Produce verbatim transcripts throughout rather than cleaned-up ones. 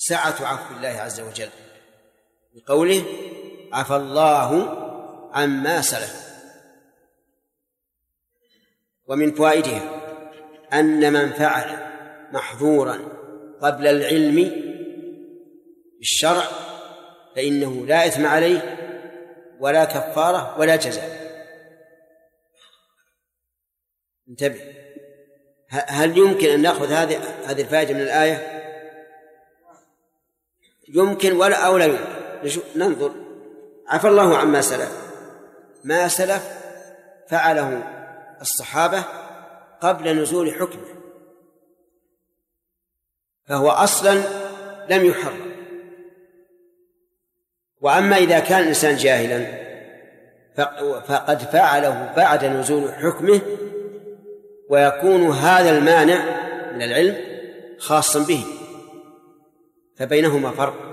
سعة عفو الله عز وجل بقوله عفى الله عما سلف. ومن فوائدها أن من فعل محظورا قبل العلم بالشرع فإنه لا إثم عليه ولا كفارة ولا جزاء. انتبه، هل يمكن أن نأخذ هذه هذه الفائدة من الآية؟ يمكن ولا أو لا يمكن. ننظر. عفى الله عما سلف، ما سلف فعله الصحابة قبل نزول حكمه، فهو أصلا لم يحرم. وأما إذا كان الإنسان جاهلا فقد فعله بعد نزول حكمه، ويكون هذا المانع من العلم خاصا به، فبينهما فرق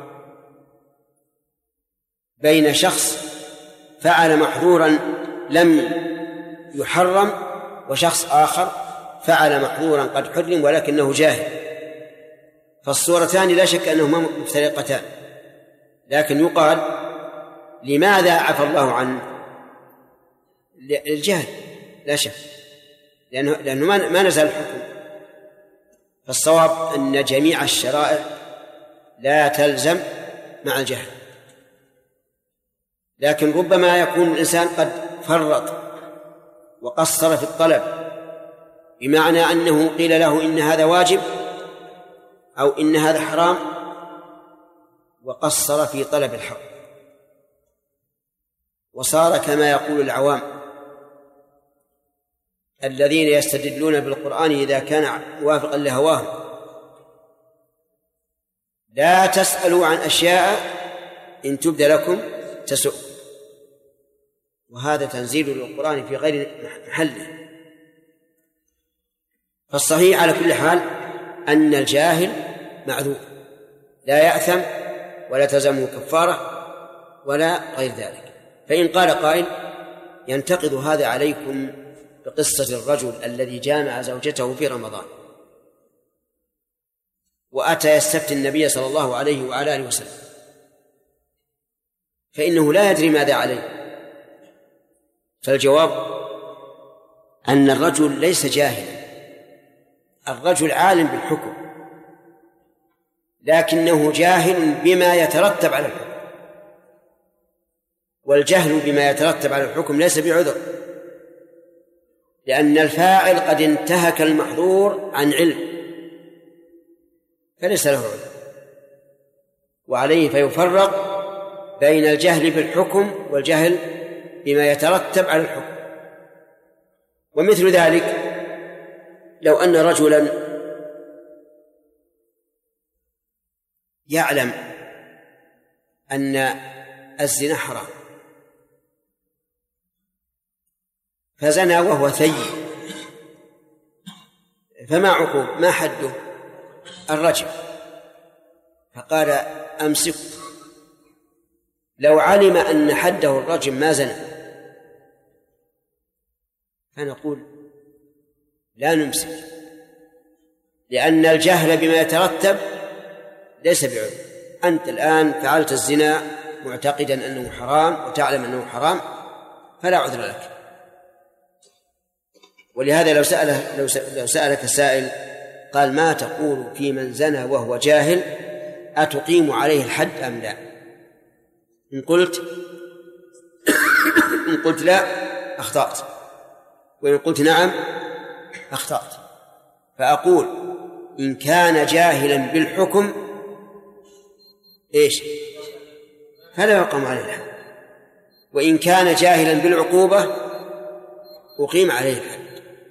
بين شخص فعل محظورا لم يحرم وشخص آخر فعل محظورا قد حرم ولكنه جاهل. فالصورتان لا شك أنهما مفترقتان، لكن يقال لماذا عفى الله عنه؟ الجهل لا شك، لأنه, لأنه ما نزل الحكم. فالصواب أن جميع الشرائع لا تلزم مع الجهل، لكن ربما يكون الإنسان قد فرط وقصر في الطلب، بمعنى أنه قيل له إن هذا واجب أو إن هذا حرام وقصر في طلب الحق، وصار كما يقول العوام الذين يستدلون بالقرآن إذا كان موافقا لهواهم: لا تسألوا عن أشياء إن تبد لكم تسؤ. وهذا تنزيل للقرآن في غير محله. فالصحيح على كل حال أن الجاهل معذور لا يأثم ولا تلزمه كفارة ولا غير ذلك. فإن قال قائل ينتقد هذا عليكم بقصة الرجل الذي جامع زوجته في رمضان وأتى يستفتي النبي صلى الله عليه وعلى آله وسلم، فإنه لا يدري ماذا عليه. فالجواب أن الرجل ليس جاهلا، الرجل عالم بالحكم، لكنه جاهل بما يترتب على الحكم، والجهل بما يترتب على الحكم ليس بعذر، لأن الفاعل قد انتهك المحظور عن علم فليس له عذر. وعليه فيفرق بين الجهل بالحكم والجهل بما يترتب على الحكم. ومثل ذلك لو أن رجلا يعلم أن الزنا حرام فزنى وهو ثيب، فما عقوب ما حده؟ الرجم. فقال أمسك. لو علم أن حده الرجم ما زنى فنقول لا نمسك، لأن الجهل بما يترتب ليس بعذر. أنت الآن فعلت الزنا معتقدا أنه حرام وتعلم أنه حرام فلا عذر لك. ولهذا لو سأله لو سألك سائل قال ما تقول في من زنى وهو جاهل، أتقيم عليه الحد أم لا؟ إن قلت إن قلت لا أخطأت، وإن قلت نعم أخطأت. فأقول إن كان جاهلا بالحكم إيش فلا يقام عليه الحد، وإن كان جاهلا بالعقوبة أقيم عليه الحد.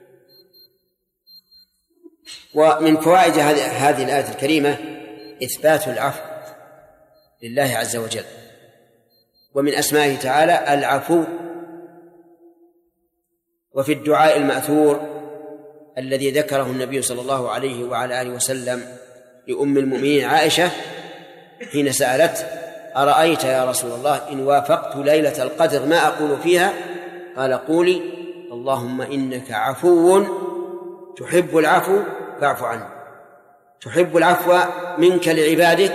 ومن فوائد هذه الآية الكريمة إثبات العفو لله عز وجل، ومن أسمائه تعالى العفو. وفي الدعاء المأثور الذي ذكره النبي صلى الله عليه وعلى آله وسلم لأم المؤمنين عائشة حين سألت أرأيت يا رسول الله إن وافقت ليلة القدر ما أقول فيها؟ قال قولي اللهم إنك عفو تحب العفو فاعف عنه. تحب العفو منك لعبادك